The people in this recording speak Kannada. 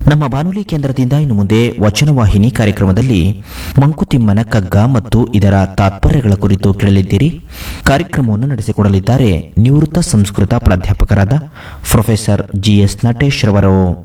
ನಮ್ಮ ಬಾನುಲಿ ಕೇಂದ್ರದಿಂದ ಇನ್ನು ಮುಂದೆ ವಚನವಾಹಿನಿ ಕಾರ್ಯಕ್ರಮದಲ್ಲಿ ಮಂಕುತಿಮ್ಮನ ಕಗ್ಗ ಮತ್ತು ಇದರ ತಾತ್ಪರ್ಯಗಳ ಕುರಿತು ಕೇಳಲಿದ್ದೀರಿ. ಕಾರ್ಯಕ್ರಮವನ್ನು ನಡೆಸಿಕೊಡಲಿದ್ದಾರೆ ನಿವೃತ್ತ ಸಂಸ್ಕೃತ ಪ್ರಾಧ್ಯಾಪಕರಾದ ಪ್ರೊಫೆಸರ್ ಜಿಎಸ್ ನಟೇಶ್ ರವರು.